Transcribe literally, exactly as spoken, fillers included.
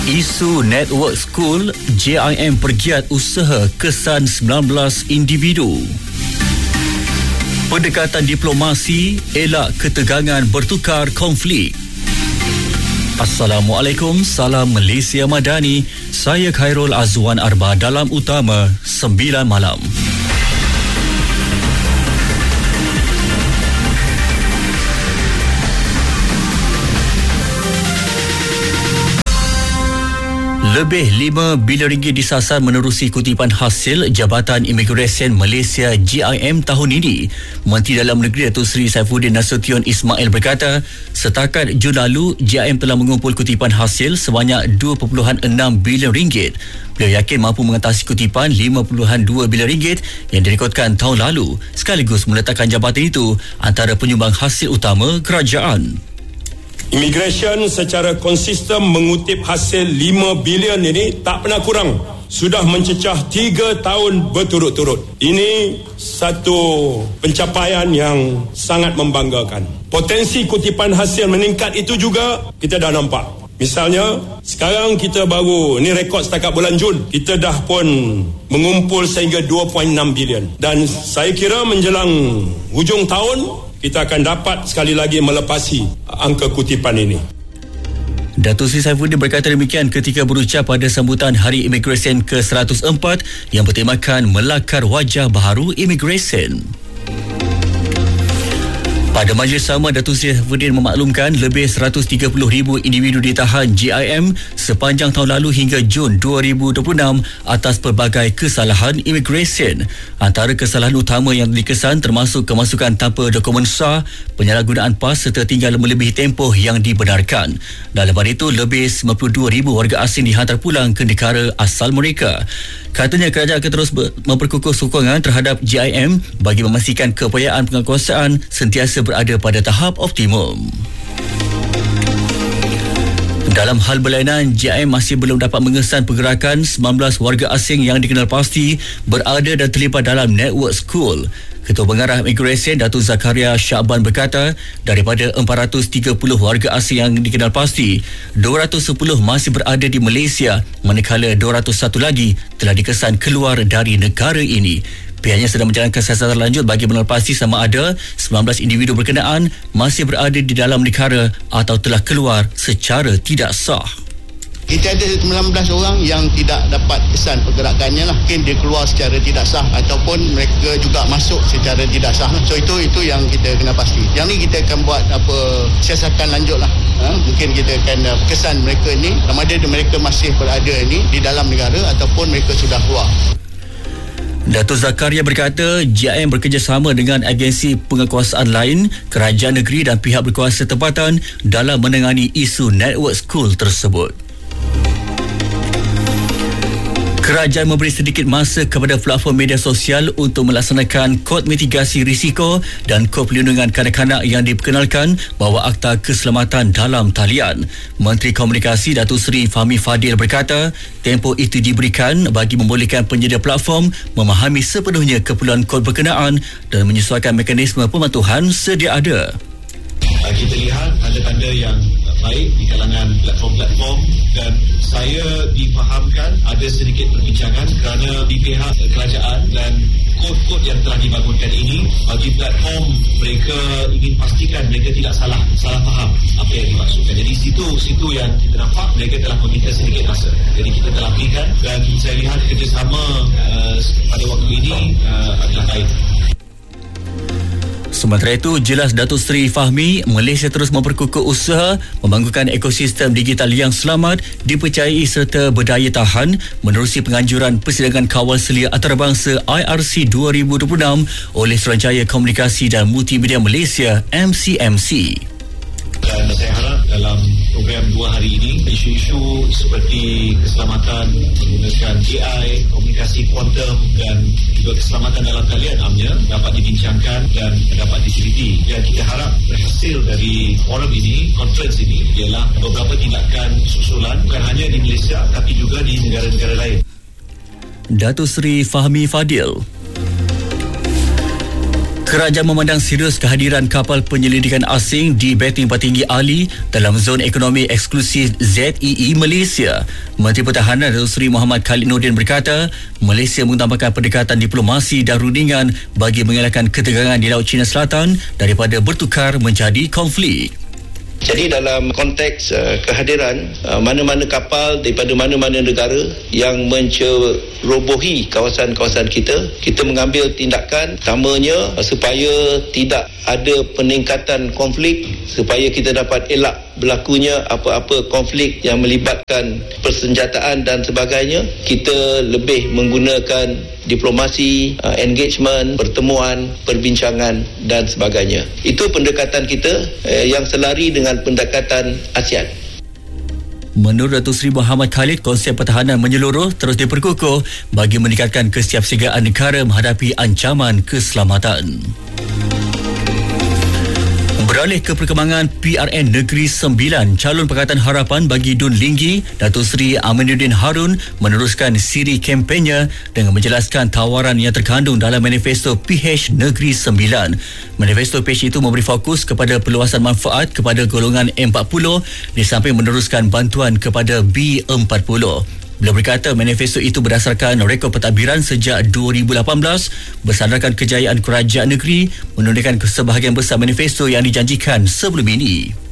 Isu Network School, J I M pergiat usaha kesan sembilan belas individu. Pendekatan diplomasi, elak ketegangan bertukar konflik. Assalamualaikum, salam Malaysia Madani. Saya Khairul Azwan Arba dalam Utama sembilan malam. Lebih lima bilion ringgit disasar menerusi kutipan hasil Jabatan Imigresen Malaysia J I M tahun ini. Menteri Dalam Negeri Datuk Seri Saifuddin Nasution Ismail berkata, setakat Jun lalu J I M telah mengumpul kutipan hasil sebanyak dua perpuluhan enam bilion ringgit. Beliau yakin mampu mengatasi kutipan lima perpuluhan dua bilion ringgit yang direkodkan tahun lalu, sekaligus meletakkan jabatan itu antara penyumbang hasil utama kerajaan. Immigration secara konsisten mengutip hasil lima bilion ini tak pernah kurang. Sudah mencecah tiga tahun berturut-turut. Ini satu pencapaian yang sangat membanggakan. Potensi kutipan hasil meningkat itu juga kita dah nampak. Misalnya, sekarang kita baru, ni rekod setakat bulan Jun, kita dah pun mengumpul sehingga dua perpuluhan enam bilion. Dan saya kira menjelang hujung tahun, kita akan dapat sekali lagi melepasi angka kutipan ini. Datuk Seri Saifuddin berkata demikian ketika berucap pada sambutan Hari Imigresen ke seratus empat yang bertemakan Melakar Wajah Baharu Imigresen. Pada majlis sama, Datuk Seri Saifuddin memaklumkan lebih seratus tiga puluh ribu individu ditahan J I M sepanjang tahun lalu hingga Jun dua ribu dua puluh enam atas pelbagai kesalahan imigresen. Antara kesalahan utama yang dikesan termasuk kemasukan tanpa dokumen sah, penyalahgunaan PAS serta tinggal melebihi tempoh yang dibenarkan. Dalam hal itu, lebih sembilan puluh dua ribu warga asing dihantar pulang ke negara asal mereka. Katanya kerajaan akan terus memperkukuh sokongan terhadap J I M bagi memastikan keupayaan penguasaan sentiasa berada pada tahap optimum. Dalam hal berlainan, J I M masih belum dapat mengesan pergerakan sembilan belas warga asing yang dikenal pasti berada dan terlibat dalam Network School. Ketua Pengarah Imigresen Datuk Zakaria Syakban berkata, daripada empat ratus tiga puluh warga asing yang dikenal pasti, dua ratus sepuluh masih berada di Malaysia, manakala dua ratus satu lagi telah dikesan keluar dari negara ini. Pihaknya sedang menjalankan siasatan lanjut bagi melepasi sama ada sembilan belas individu berkenaan masih berada di dalam negara atau telah keluar secara tidak sah. Kita ada sembilan belas orang yang tidak dapat kesan pergerakannya lah. Mungkin dia keluar secara tidak sah ataupun mereka juga masuk secara tidak sah. So itu itu yang kita kena pasti. Yang ni kita akan buat apa siasatan lanjut lah. Ha? Mungkin kita akan uh, kesan mereka ni sama ada mereka masih berada ni di dalam negara ataupun mereka sudah keluar. Datuk Zakaria berkata J I M bekerjasama dengan agensi penguasaan lain, kerajaan negeri dan pihak berkuasa tempatan dalam menangani isu Network School tersebut. Kerajaan memberi sedikit masa kepada platform media sosial untuk melaksanakan kod mitigasi risiko dan kod perlindungan kanak-kanak yang diperkenalkan bahawa Akta Keselamatan dalam Talian. Menteri Komunikasi Datuk Seri Fahmi Fadil berkata, tempoh itu diberikan bagi membolehkan penyedia platform memahami sepenuhnya keperluan kod berkenaan dan menyesuaikan mekanisme pematuhan sedia ada. Kita lihat tanda-tanda yang baik di kalangan platform-platform dan saya difahamkan ada sedikit perbincangan kerana di pihak kerajaan dan kod-kod yang telah dibangunkan ini bagi platform mereka ingin pastikan mereka tidak salah salah faham apa yang dimaksudkan. Jadi situ situ yang kita nampak mereka telah meminta sedikit masa. Jadi kita telah berikan dan saya lihat kerjasama uh, pada waktu ini uh, adalah baik. Sementara itu, jelas Datuk Seri Fahmi, Malaysia terus memperkukuh usaha membangunkan ekosistem digital yang selamat, dipercayai serta berdaya tahan menerusi penganjuran Persidangan Kawal Selia Antarabangsa I R C dua ribu dua puluh enam oleh Suruhanjaya Komunikasi dan Multimedia Malaysia M C M C. Dan saya harap dalam program dua hari ini, isu-isu seperti keselamatan menggunakan A I, komunikasi kuantum dan juga keselamatan dalam talian amnya dapat dibincangkan dan dapat diteliti. Yang kita harap berhasil dari forum ini, conference ini, ialah beberapa tindakan susulan bukan hanya di Malaysia tapi juga di negara-negara lain. Datuk Seri Fahmi Fadil. Kerajaan memandang serius kehadiran kapal penyelidikan asing di Beting Patinggi Ali dalam zon ekonomi eksklusif Z E E Malaysia. Menteri Pertahanan Datuk Seri Muhammad Khalid Nordin berkata, Malaysia mengutamakan pendekatan diplomasi dan rundingan bagi mengelakkan ketegangan di Laut Cina Selatan daripada bertukar menjadi konflik. Jadi dalam konteks uh, kehadiran uh, mana-mana kapal daripada mana-mana negara yang mencerobohi kawasan-kawasan kita, kita mengambil tindakan utamanya uh, supaya tidak ada peningkatan konflik, supaya kita dapat elak berlakunya apa-apa konflik yang melibatkan persenjataan dan sebagainya. Kita lebih menggunakan diplomasi, uh, engagement, pertemuan, perbincangan dan sebagainya. Itu pendekatan kita uh, yang selari dengan pendekatan ASEAN. Menurut Datuk Seri Muhammad Khalid, konsep pertahanan menyeluruh terus diperkukuh bagi meningkatkan kesiapsiagaan negara menghadapi ancaman keselamatan. Beralih ke perkembangan P R N Negeri Sembilan, calon Pakatan Harapan bagi Dun Linggi, Datuk Seri Aminuddin Harun meneruskan siri kempennya dengan menjelaskan tawaran yang terkandung dalam manifesto P H Negeri Sembilan. Manifesto P H itu memberi fokus kepada perluasan manfaat kepada golongan M empat puluh di samping meneruskan bantuan kepada B empat puluh. Beliau berkata manifesto itu berdasarkan rekod pentadbiran sejak dua ribu lapan belas bersandarkan kejayaan kerajaan negeri menunaikan sebahagian besar manifesto yang dijanjikan sebelum ini.